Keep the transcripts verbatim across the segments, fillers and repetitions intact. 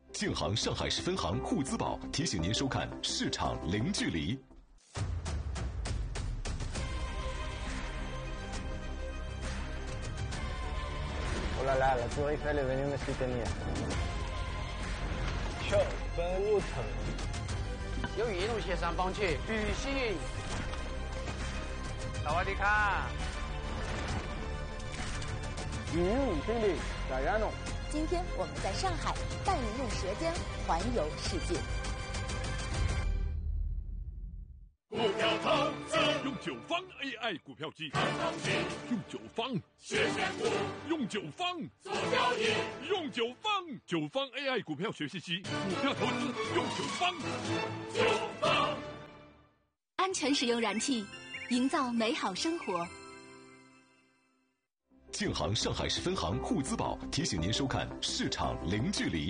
建行上海市分行沪资宝提醒您收看市场零距离。 Oh là là, la tour Eiffel est venue me soutenir. 九分路程。 由于一路协商帮去旅行。萨瓦迪卡。 一路经历加亚诺。 今天我们在上海带你用舌尖环游世界。 股票投资用九方 A I 股票机，用九方学选股，用九方做交易，用九方九方 A I 股票学习机，股票投资用九方。九方安全使用燃气，营造美好生活。 建行上海市分行沪资宝提醒您收看市场零距离。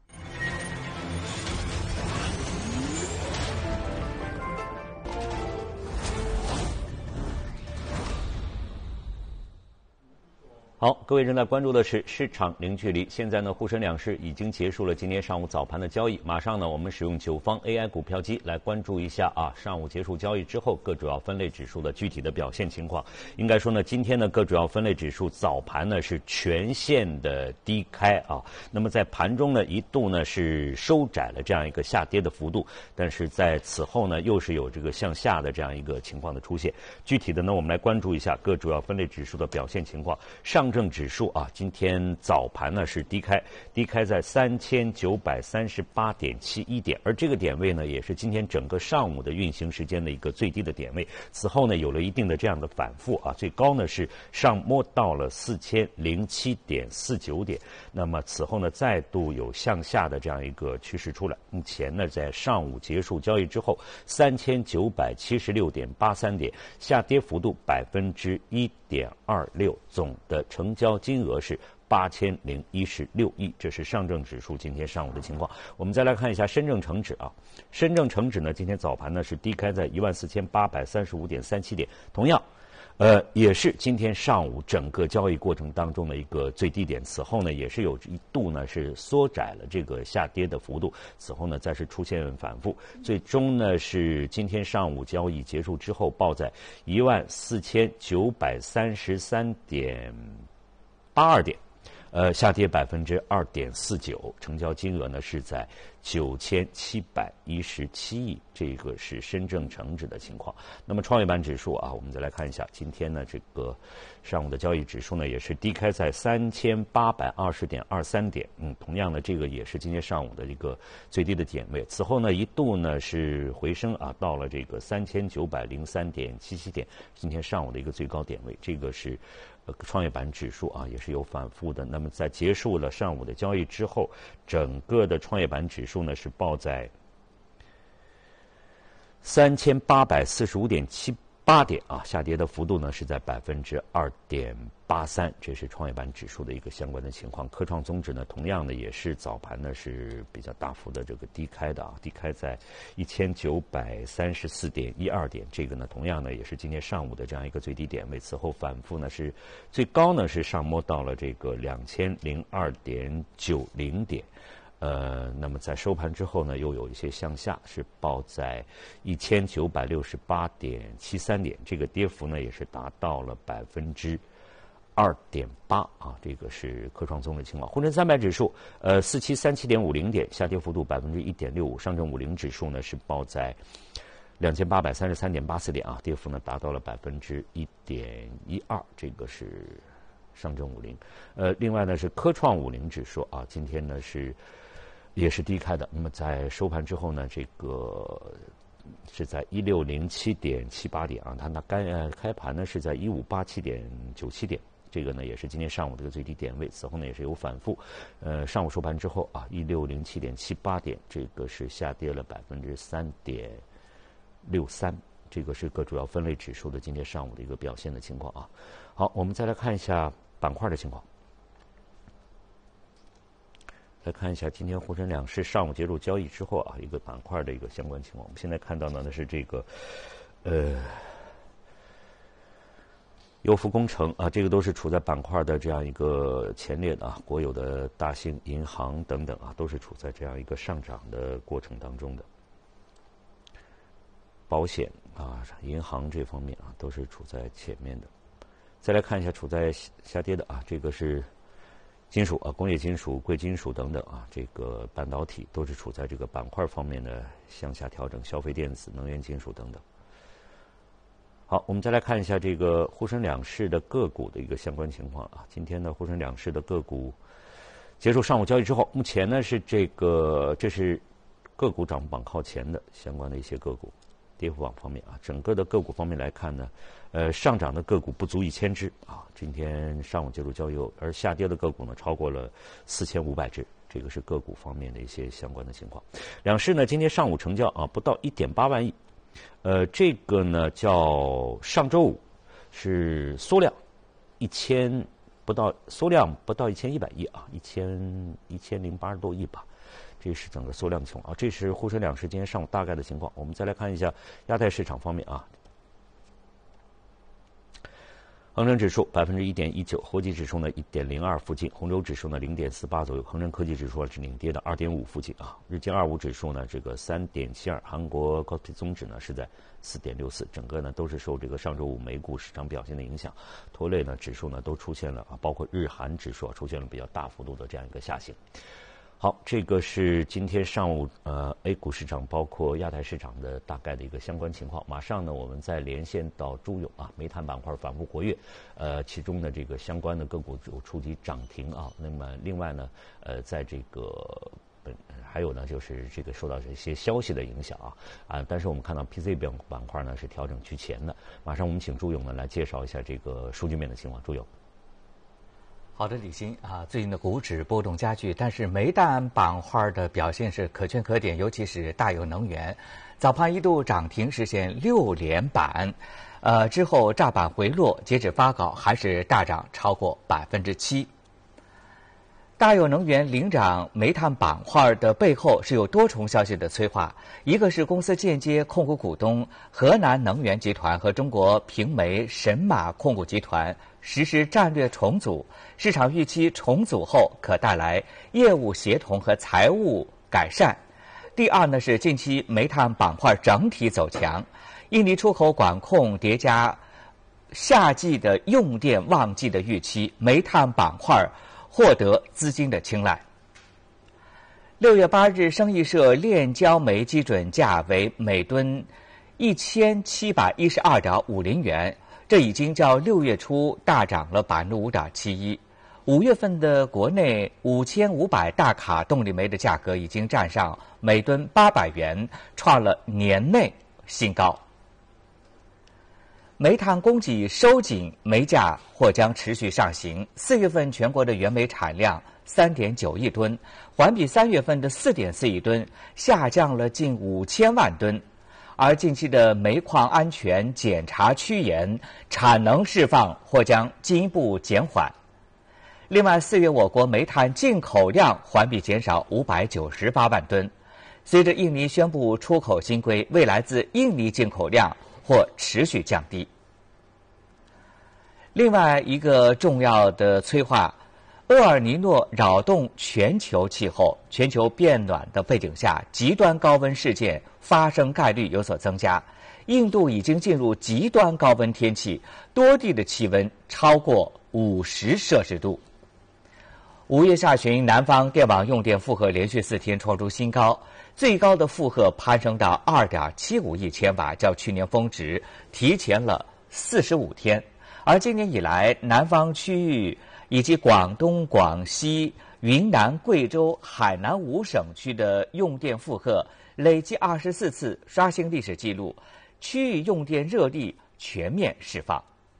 好，各位正在关注的是市场零距离。现在呢，沪深两市已经结束了今天上午早盘的交易。马上呢，我们使用九方 A I 股票机来关注一下啊，上午结束交易之后各主要分类指数的具体的表现情况。应该说呢，今天呢各主要分类指数早盘呢是全线的低开啊。那么在盘中呢一度呢是收窄了这样一个下跌的幅度，但是在此后呢又是有这个向下的这样一个情况的出现。具体的呢，我们来关注一下各主要分类指数的表现情况。上证指数啊，今天早盘呢是低开，低开在三千九百三十八点七一点，而这个点位呢，也是今天整个上午的运行时间的一个最低的点位。此后呢，有了一定的这样的反复啊，最高呢是上摸到了四千零七点四九点，那么此后呢，再度有向下的这样一个趋势出来。目前呢，在上午结束交易之后，三千九百七十六点八三点，下跌幅度百分之一点二六，总的成交金额是八千零一十六亿，这是上证指数今天上午的情况。我们再来看一下深证成指啊，深证成指呢，今天早盘呢是低开在一万四千八百三十五点三七点，同样。呃，也是今天上午整个交易过程当中的一个最低点，此后呢也是有一度呢是缩窄了这个下跌的幅度，此后呢再是出现反复，最终呢是今天上午交易结束之后报在一万四千九百三十三点八二点。呃，下跌百分之二点四九，成交金额呢是在九千七百一十七亿，这个是深证成指的情况。那么创业板指数啊，我们再来看一下，今天呢这个上午的交易指数呢也是低开在三千八百二十点二三点，嗯，同样的这个也是今天上午的一个最低的点位。此后呢一度呢是回升啊，到了这个三千九百零三点七七点，今天上午的一个最高点位，这个是。呃，创业板指数啊也是有反复的。那么在结束了上午的交易之后，整个的创业板指数呢是报在三千八百四十五点七八点啊，下跌的幅度呢是在百分之二点八三，这是创业板指数的一个相关的情况。科创综指呢，同样呢也是早盘呢是比较大幅的这个低开的啊，低开在一千九百三十四点一二点，这个呢同样呢也是今天上午的这样一个最低点位，此后反复呢是最高呢是上摸到了这个两千零二点九零点。呃，那么在收盘之后呢，又有一些向下，是报在一千九百六十八点七三点，这个跌幅呢也是达到了百分之二点八啊，这个是科创综的情况。沪深三百指数，呃，四七三七点五零点，下跌幅度百分之一点六五。上证五零指数呢是报在两千八百三十三点八四点啊，跌幅呢达到了百分之一点一二，这个是上证五零。呃，另外呢是科创五零指数啊，今天呢是。也是低开的，那么在收盘之后呢，这个是在一六零七点七八点啊，它那开呃开盘呢是在一五八七点九七点，这个呢也是今天上午这个最低点位，此后呢也是有反复，呃上午收盘之后啊一六零七点七八点，这个是下跌了百分之三点六三，这个是各主要分类指数的今天上午的一个表现的情况啊。好，我们再来看一下板块的情况。来看一下今天沪深两市上午结束交易之后啊，一个板块的一个相关情况。我们现在看到呢是这个，呃， 优福工程啊，这个都是处在板块的这样一个前列的啊，国有的大兴银行等等啊，都是处在这样一个上涨的过程当中的。保险啊、银行这方面啊，都是处在前面的。再来看一下处在下跌的啊，这个是金属啊，工业金属、贵金属等等啊，这个半导体都是处在这个板块方面的向下调整，消费电子、能源金属等等。好，我们再来看一下这个沪深两市的个股的一个相关情况啊。今天呢，沪深两市的个股结束上午交易之后，目前呢是这个这是个股涨幅榜靠前的相关的一些个股。跌幅榜方面啊，整个的个股方面来看呢，呃，上涨的个股不足一千只啊。今天上午结束交易后，而下跌的个股呢超过了四千五百只。这个是个股方面的一些相关的情况。两市呢，今天上午成交啊不到一点八万亿。呃，这个呢叫上周五是缩量一千不到，缩量不到一千一百亿啊，一千一千零八十多亿吧。这是整个缩量情况啊，这是沪深两市今天上午大概的情况。我们再来看一下亚太市场方面啊，恒生指数百分之一点一九，国际指数呢一点零二附近，红州指数呢零点四八左右，恒生科技指数是领跌的二点五附近啊，日经二五指数呢这个三点七二，韩国高斯综指呢是在四点六四，整个呢都是受这个上周五美股市场表现的影响，拖累呢指数呢都出现了啊，包括日韩指数啊出现了比较大幅度的这样一个下行。好，这个是今天上午呃 A 股市场包括亚太市场的大概的一个相关情况。马上呢，我们再连线到朱勇啊，煤炭板块反复活跃，呃，其中的这个相关的个股有触及涨停啊。那么另外呢，呃，在这个本还有呢，就是这个受到这些消息的影响啊啊，但是我们看到 P C 板板块呢是调整趋前的。马上我们请朱勇呢来介绍一下这个数据面的情况。朱勇。 好的，李欣啊，最近的股指波动加剧，但是煤炭板块的表现是可圈可点，尤其是大有能源，早盘一度涨停实现六连板，呃，之后炸板回落，截止发稿还是大涨超过百分之七。大有能源领涨煤炭板块的背后是有多重消息的催化，一个是公司间接控股股东河南能源集团和中国平煤神马控股集团实施战略重组，市场预期重组后可带来业务协同和财务改善。第二呢是近期煤炭板块整体走强，印尼出口管控叠加夏季的用电旺季的预期，煤炭板块获得资金的青睐。六月八日，生意社炼焦煤基准价为每吨一千七百一十二点五零元，这已经较六月初大涨了百分之五点七一。五月份的国内五千五百大卡动力煤的价格已经站上每吨八百元，创了年内新高。煤炭供给收紧，煤价或将持续上行。四月份全国的原煤产量三点九亿吨，环比三月份的四点四亿吨下降了近五千万吨。而近期的煤矿安全检查趋严，产能释放或将进一步减缓。另外，四月我国煤炭进口量环比减少五百九十八万吨。随着印尼宣布出口新规，未来自印尼进口量或持续降低。另外一个重要的催化，厄尔尼诺扰动全球气候，全球变暖的背景下，极端高温事件发生概率有所增加。印度已经进入极端高温天气，多地的气温超过五十摄氏度。五月下旬，南方电网用电负荷连续四天创出新高，最高的负荷攀升到 二点七五亿千瓦，较去年峰值提前了四十五天。而今年以来，南方区域以及广东、广西、云南、贵州、海南五省区的用电负荷累计二十四次刷新历史记录，区域用电热力全面释放。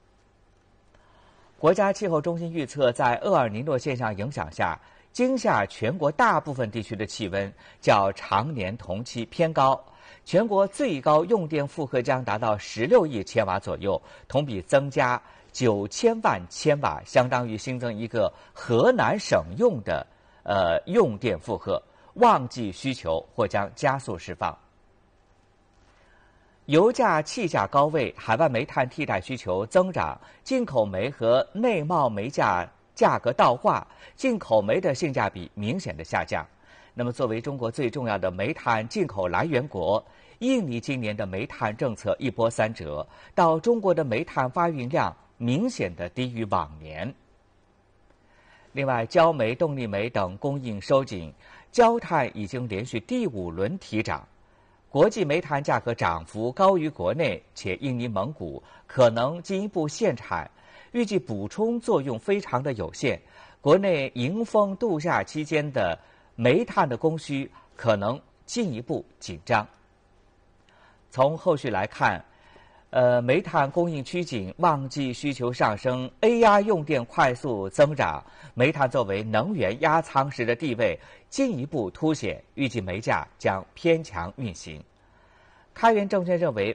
国家气候中心预测，在厄尔尼诺现象影响下，今夏全国大部分地区的气温较常年同期偏高，全国最高用电负荷将达到十六亿千瓦左右，同比增加九千万千瓦，相当于新增一个河南省用的呃用电负荷，旺季需求或将加速释放。 油价、气价高位，海外煤炭替代需求增长，进口煤和内贸煤价价格倒挂，进口煤的性价比明显的下降。那么，作为中国最重要的煤炭进口来源国，印尼今年的煤炭政策一波三折，到中国的煤炭发运量明显的低于往年。另外，焦煤、动力煤等供应收紧，焦炭已经连续第五轮提涨。国际煤炭价格涨幅高于国内，且印尼、蒙古可能进一步限产，预计补充作用非常的有限。国内迎风度夏期间的煤炭的供需可能进一步紧张。从后续来看，呃，煤炭供应趋紧，旺季需求上升 ，A 压用电快速增长，煤炭作为能源压舱石的地位进一步凸显，预计煤价将偏强运行。开元证券认为。